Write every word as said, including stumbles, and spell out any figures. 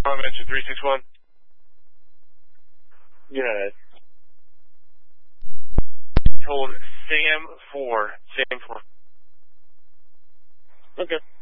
Com, engine three six one. Yes. Hold Sam four. Sam four. Okay.